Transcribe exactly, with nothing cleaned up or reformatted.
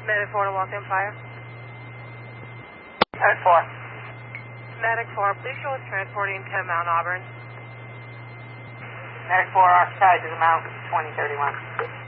Medic four to Los Empire. Medic four. Medic four, please show us transporting to Mount Auburn. Medic four, occupied to the Mount twenty thirty-one.